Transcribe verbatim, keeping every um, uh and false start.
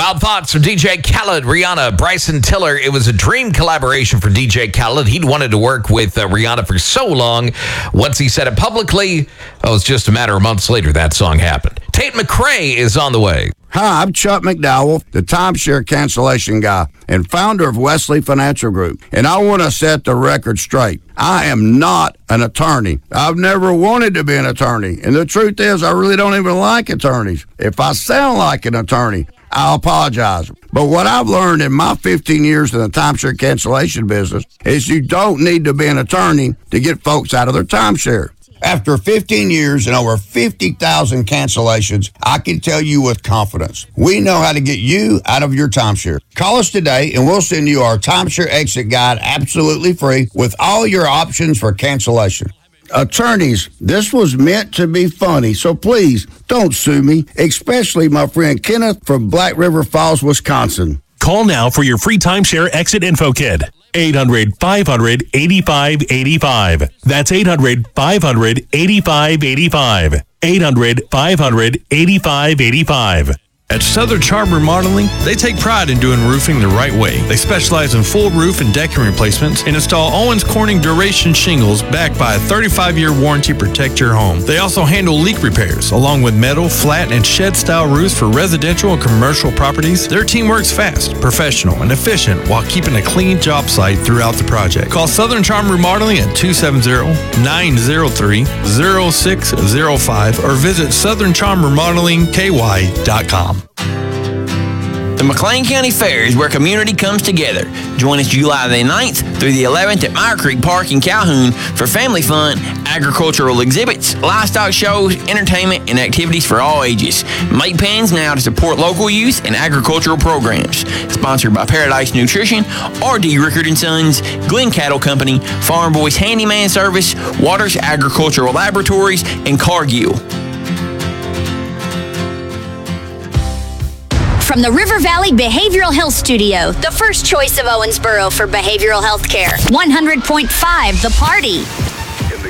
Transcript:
Wild Thoughts from D J Khaled, Rihanna, Bryson Tiller. It was a dream collaboration for D J Khaled. He'd wanted to work with uh, Rihanna for so long. Once he said it publicly, oh, it's just a matter of months later that song happened. Tate McRae is on the way. Hi, I'm Chuck McDowell, the timeshare cancellation guy and founder of Wesley Financial Group. And I want to set the record straight. I am not an attorney. I've never wanted to be an attorney. And the truth is, I really don't even like attorneys. If I sound like an attorney, I apologize. But what I've learned in my fifteen years in the timeshare cancellation business is you don't need to be an attorney to get folks out of their timeshare. After fifteen years and over fifty thousand cancellations, I can tell you with confidence, we know how to get you out of your timeshare. Call us today and we'll send you our timeshare exit guide absolutely free with all your options for cancellation. Attorneys, this was meant to be funny, so please don't sue me, especially my friend Kenneth from Black River Falls, Wisconsin. Call now for your free timeshare exit info kit. eight hundred, five hundred, eighty-five eighty-five. That's eight hundred, five hundred, eighty-five eighty-five. eight hundred, five hundred, eighty-five eighty-five. At Southern Charm Remodeling, they take pride in doing roofing the right way. They specialize in full roof and decking replacements and install Owens Corning Duration shingles backed by a thirty-five year warranty to protect your home. They also handle leak repairs, along with metal, flat, and shed-style roofs for residential and commercial properties. Their team works fast, professional, and efficient while keeping a clean job site throughout the project. Call Southern Charm Remodeling at two seven zero, nine zero three, zero six zero five or visit southern charm remodeling k y dot com. The McLean County Fair is where community comes together. Join us July the ninth through the eleventh at Meyer Creek Park in Calhoun for family fun, agricultural exhibits, livestock shows, entertainment, and activities for all ages. Make plans now to support local youth and agricultural programs. Sponsored by Paradise Nutrition, R D Rickard and Sons, Glen Cattle Company, Farm Boys Handyman Service, Waters Agricultural Laboratories, and Cargill. From the River Valley Behavioral Health Studio, the first choice of Owensboro for behavioral health care. one hundred point five The Party.